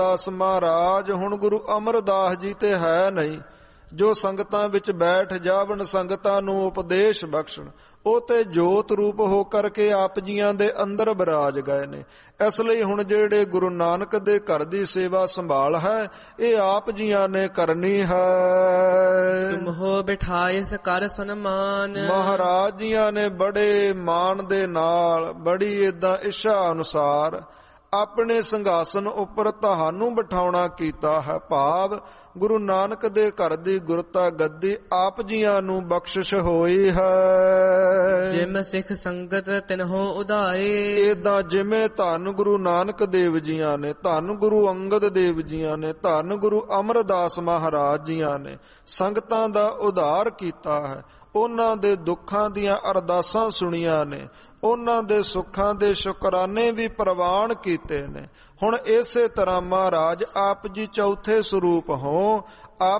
ਦਾਸ ਮਹਾਰਾਜ ਹੁਣ ਗੁਰੂ ਅਮਰਦਾਸ ਜੀ ਤੇ ਹੈ ਨਹੀਂ, ਜੋ ਸੰਗਤਾਂ ਵਿੱਚ ਬੈਠ ਜਾਵਣ ਸੰਗਤਾਂ ਨੂੰ ਉਪਦੇਸ਼ ਬਖਸ਼ਣ। ਉਹ ਤੇ ਜੋਤ ਰੂਪ ਹੋ ਕਰਕੇ ਆਪ ਜੀਆਂ ਦੇ ਅੰਦਰ ਬਿਰਾਜ ਗਏ ਨੇ। ਇਸ ਲਈ ਹੁਣ ਜਿਹੜੇ ਗੁਰੂ ਨਾਨਕ ਦੇ ਘਰ ਦੀ ਸੇਵਾ ਸੰਭਾਲ ਹੈ, ਇਹ ਆਪ ਜੀਆਂ ਨੇ ਕਰਨੀ ਹੈ। ਤੁਮ ਹੋ ਬਿਠਾਇਸ ਕਰ ਸਨਮਾਨ। ਮਹਾਰਾਜ ਜੀਆਂ ਨੇ ਬੜੇ ਮਾਣ ਦੇ ਨਾਲ, ਬੜੀ ਏਦਾਂ ਇੱਛਾ ਅਨੁਸਾਰ ਆਪਣੇ ਸਿੰਘਾਸਨ ਉੱਪਰ ਤੁਹਾਨੂੰ ਬਿਠਾਉਣਾ ਕੀਤਾ ਹੈ। ਭਾਵ ਗੁਰੂ ਨਾਨਕ ਦੇ ਘਰ ਦੀ ਗੁਰਤਾ ਗੱਦੀ ਆਪ ਜੀਆਂ ਨੂੰ ਬਖਸ਼ਿਸ਼ ਹੋਈ ਹੈ। ਜਿਮ ਸਿੱਖ ਸੰਗਤ ਤਿਨਹੋ ਉਧਾਏ। ਏਦਾਂ ਜਿਵੇਂ ਧੰਨ ਗੁਰੂ ਨਾਨਕ ਦੇਵ ਜੀਆਂ ਨੇ, ਧੰਨ ਗੁਰੂ ਅੰਗਦ ਦੇਵ ਜੀਆਂ ਨੇ, ਧੰਨ ਗੁਰੂ ਅਮਰਦਾਸ ਮਹਾਰਾਜ ਜੀਆਂ ਨੇ ਸੰਗਤਾਂ ਦਾ ਉਧਾਰ ਕੀਤਾ ਹੈ। ਉਹਨਾਂ ਦੇ ਦੁੱਖਾਂ ਦੀਆਂ ਅਰਦਾਸਾਂ ਸੁਣੀਆਂ ਨੇ, ਉਹਨਾਂ ਦੇ ਸੁੱਖਾਂ ਦੇ ਸ਼ੁਕਰਾਨੇ ਵੀ ਪ੍ਰਵਾਨ ਕੀਤੇ ਨੇ। ਹੁਣ ਇਸੇ ਤਰ੍ਹਾਂ ਮਹਾਰਾਜ ਆਪ ਜੀ ਚੌਥੇ ਸਰੂਪ ਹੋ, ਆਪ